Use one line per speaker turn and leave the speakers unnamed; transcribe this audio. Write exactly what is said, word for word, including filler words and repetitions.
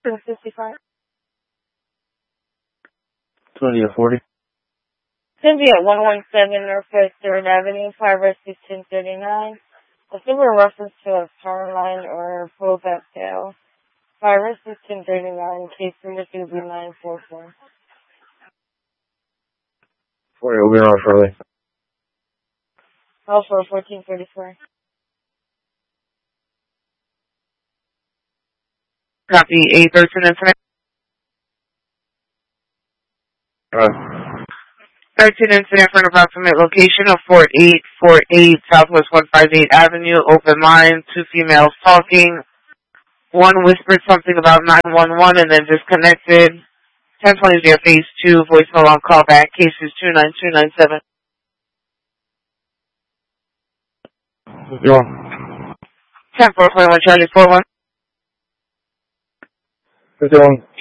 fifty-five.
twenty to forty.
Cynthia, one one seven Northwest third Avenue, five sixteen thirty-nine. A similar reference to a power line or full back tail. five sixteen thirty-nine, case number two B nine four four.
forty will be around shortly.
Also fourteen thirty-four.
Copy eight thirteen incident.
Uh,
thirteen incident for an approximate location of four eight four eight Southwest one fifty-eight Avenue, open line, two females talking. One whispered something about nine one one and then disconnected. ten twenty via phase two, voicemail on callback, cases two nine two nine seven.
zero.
ten four twenty-one Charlie four one.
fifty-one.